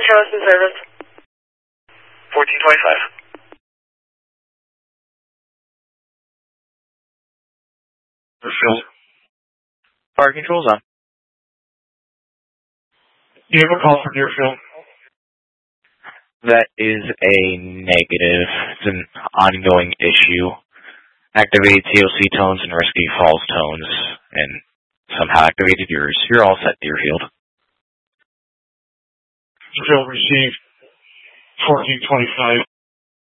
show us in service. 1425. Deerfield. Fire control's on. You have a call for Deerfield? That is a negative. It's an ongoing issue. Activated TOC tones and risky false tones, and somehow activated yours. You're all set, Deerfield. Deerfield received 1425.